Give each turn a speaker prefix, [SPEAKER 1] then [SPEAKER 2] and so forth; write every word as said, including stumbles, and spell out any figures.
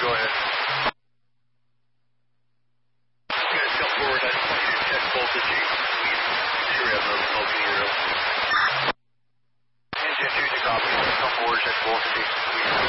[SPEAKER 1] Go ahead. Good, come forward. I just want you to check voltage. Make sure we have no smoke in your room. Engine two to copy. Come forward, check voltage.